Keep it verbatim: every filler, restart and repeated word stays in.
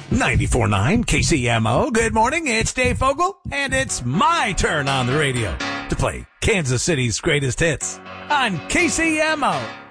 ninety-four point nine K C M O. Good morning. It's Dave Fogel, and it's my turn on the radio to play Kansas City's greatest hits on K C M O.